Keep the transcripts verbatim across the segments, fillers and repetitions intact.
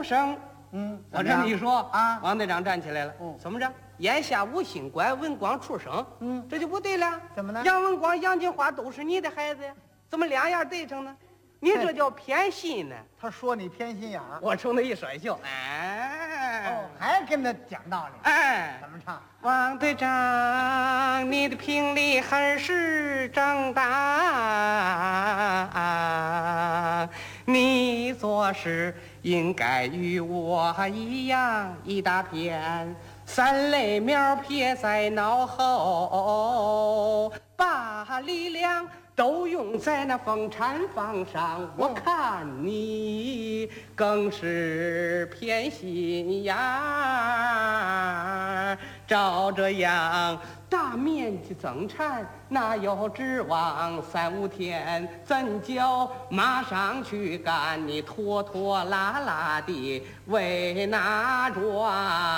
出声。 嗯， 我这么一说啊， 王队长站起来了。 嗯， 怎么着？眼下无心官，文光出声。 嗯， 这就不对了。 怎么呢？ 杨文光、杨金花都是你的孩子呀，怎么两样对上呢？你这叫偏心呢。 他说你偏心眼儿， 我冲他一甩袖，哎， 哦，还跟他讲道理。 哎， 怎么唱？ 王队长，你的评理还是正当，你做事应该与我一样，一大片三类苗撇在脑后，把力量都用在那风产房上。我看你更是偏心眼儿，照这样大面积增产，哪有指望三五天怎叫马上去干？你拖拖拉拉的为哪桩？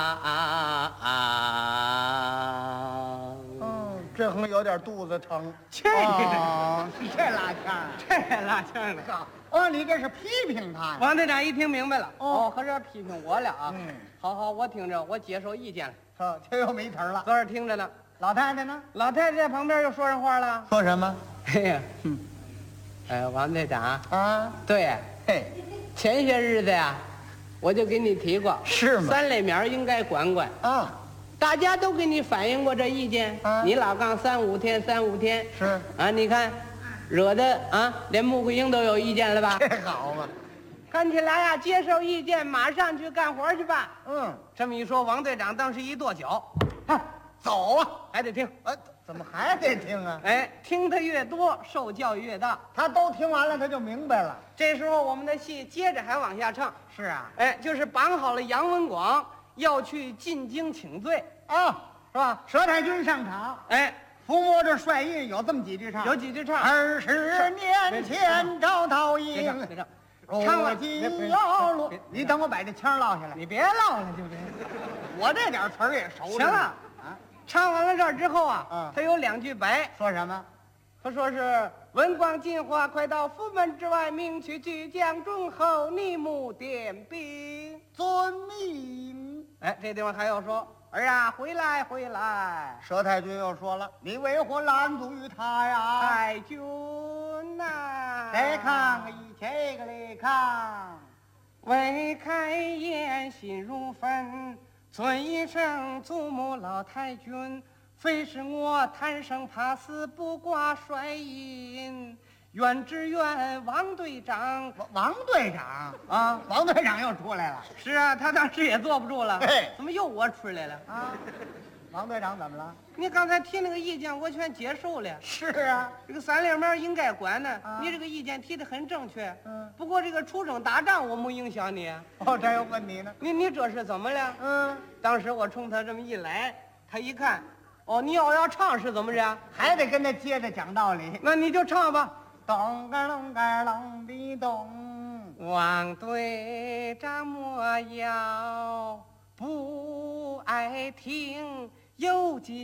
嗯，这横有点肚子疼。 去你的！ 哦，是这拉腔， 这拉腔的。 哦，你这是批评他呀？ 王队长一听明白了， 哦哦，合着批评我了啊。 嗯， 好好，我听着，我接受意见了。 哦，这又没词儿了。 搁这儿听着呢。 老太太呢？ 老太太在旁边又说上话了。 说什么？ 哎呀， 嗯， 哎，王队长， 啊， 对， 嘿， 前些日子呀，我就给你提过， 是吗？ 三类苗应该管管。 啊， 大家都给你反映过这意见， 啊你老杠三五天，三五天是啊，你看，惹得啊，连穆桂英都有意见了吧？ 这好嘛。 看起来呀，接受意见，马上去干活去吧。 嗯， 这么一说，王队长当时一跺脚， 哈，走啊！ 还得听。 哎，怎么还得听啊？ 哎，听得越多，受教育越大。 他都听完了，他就明白了。 这时候我们的戏接着还往下唱。 是啊， 哎，就是绑好了杨文广要去进京请罪， 啊， 是吧？ 佘太君上场， 哎， 伏魔这帅印有这么几句唱： 有几句唱。 二十年前招桃别唱， 营， 别唱， 如唱了今别别要落别。 你等我把这腔落下来， 你别唠了，就这。 我这点词儿也熟着呢。 行了， 啊， 唱完了这儿之后啊， 嗯他有两句白， 说什么？ 他说是文广进化，快到府门之外，命去巨将忠厚，逆目点兵。 遵命。 哎，这地方还要说儿啊，回来回来， 佘太君又说了，你为何拦阻于他呀？ 太君呐、 再看个一切个来看， 未开言心如焚，尊一声祖母老太君，非是我贪生怕死，不挂帅印。愿只愿王队长王王队长啊， 王队长又出来了是啊，他当时也坐不住了， 嘿怎么又我出来了？ 啊！王队长怎么了？ 你刚才提那个意见，我全接受了。 是啊， 这个三连苗应该管呢， 啊你这个意见提的很正确。 嗯， 不过这个出征打仗我没影响你， 哦，这又问你呢。 你你这是怎么了？ 嗯， 当时我冲他这么一来，他一看，哦，你要要唱是怎么着？ 还得跟他接着讲道理。 那你就唱吧。 咚个隆个隆的咚， 王队长莫要不爱听，有几